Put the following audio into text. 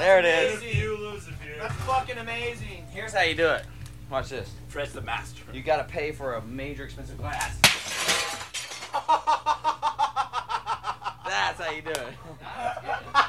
There it is. You lose a few. That's fucking amazing. Here's how you do it. Watch this. Fred's the master. You gotta pay for a major expensive glass. That's how you do it.